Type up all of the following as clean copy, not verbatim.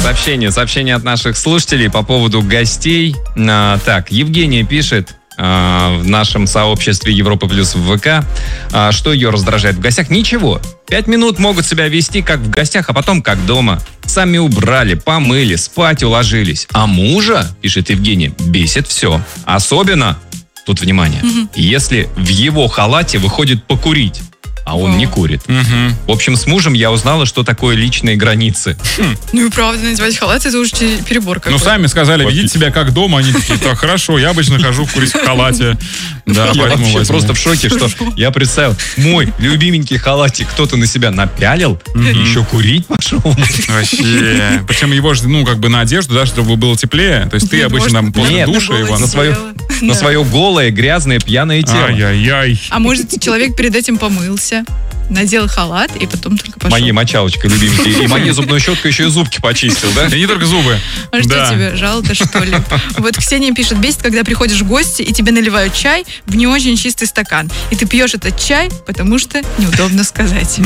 Сообщение от наших слушателей по поводу гостей. Так, Евгения пишет в нашем сообществе Европа Плюс в ВК, что ее раздражает в гостях. Ничего. 5 минут могут себя вести как в гостях, а потом как дома. Сами убрали, помыли, спать уложились. А мужа, пишет Евгения, бесит все. Особенно, тут внимание, если в его халате выходит покурить, а он не курит. В общем, с мужем я узнала, что такое личные границы. Ну и правда, надевать халат, это уже перебор какой-то. Ну, сами сказали, ведите себя как дома. Они такие, так, хорошо, я обычно хожу курить в халате. Да, Я поэтому вообще возьму. просто в шоке, что я представил, мой любименький халатик кто-то на себя напялил, и еще курить пошел. Вообще. Причем его же, ну, как бы на одежду, да, чтобы было теплее. То есть ты обычно там после Нет, душа его... На свое голое, грязное, пьяное тело. Ай-яй-яй. А может, человек перед этим помылся, надел халат и потом только пошел. Моей мочалочкой любименькой. И моей зубной щеткой еще и зубки почистил, да? И не только зубы. А что Да. тебе, жалко, что ли? Вот Ксения пишет, бесит, когда приходишь в гости, и тебе наливают чай в не очень чистый стакан. И ты пьешь этот чай, потому что неудобно сказать.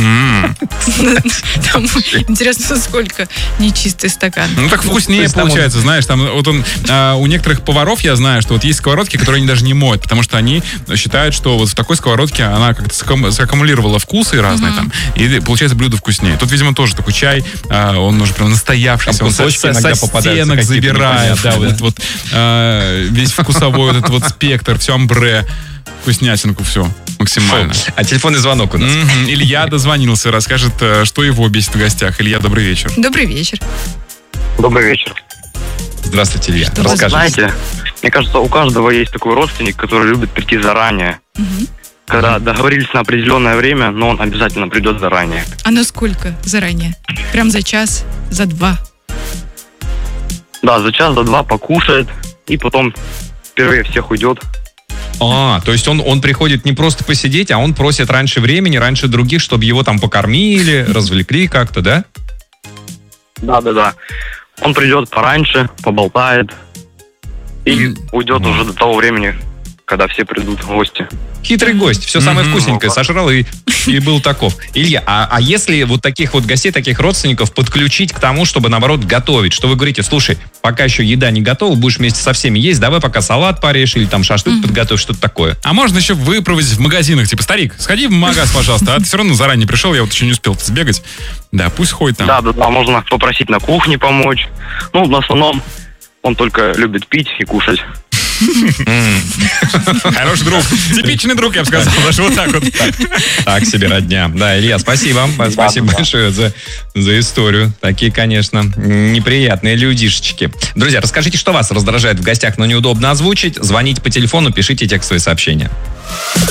Там, интересно, сколько нечистый стакан. Ну, так вкуснее получается, знаешь, там вот он, у некоторых поваров я знаю, что вот есть сковородки, которые они даже не моют, потому что они считают, что вот в такой сковородке она как-то саккумулировала вкусы разные там, и получается блюдо вкуснее. Тут, видимо, тоже такой чай, он уже прям настоявшийся, он со стенок забирает, да, вот этот вот весь вкусовой вот этот вот спектр, все амбре, вкуснятинку, все. Максимально. А телефонный звонок у нас. Илья дозвонился, расскажет, что его бесит в гостях. Илья, добрый вечер. Добрый вечер. Добрый вечер. Здравствуйте, Илья. Что вас Расскажите. Знаете, мне кажется, у каждого есть такой родственник, который любит прийти заранее. Когда договорились на определенное время, но он обязательно придет заранее. А на сколько заранее? Прям за час, за два? Да, за час, за два покушает, и потом впервые всех уйдет. То есть он приходит не просто посидеть, а он просит раньше времени, раньше других, чтобы его там покормили, развлекли как-то, да? Да. Он придет пораньше, поболтает и уйдет уже до того времени, когда все придут в гости. Хитрый гость, все самое вкусненькое сожрал и был таков. Илья, а если вот таких вот гостей, таких родственников подключить к тому, чтобы, наоборот, готовить? Что вы говорите, слушай, пока еще еда не готова, будешь вместе со всеми есть, давай пока салат порежь или там шашлык подготовь, что-то такое. А можно еще выпроводить в магазинах, типа, старик, сходи в магаз, пожалуйста, а ты все равно заранее пришел, я вот еще не успел сбегать. Да, пусть ходит там. Да, можно попросить на кухне помочь. Ну, в основном он только любит пить и кушать. Хороший друг. Типичный друг, я бы сказал. Даже вот так вот. Так себе родня. Да, Илья, спасибо. Спасибо большое за историю. Такие, конечно, неприятные людишечки. Друзья, расскажите, что вас раздражает в гостях, но неудобно озвучить. Звоните по телефону, пишите текстовые сообщения.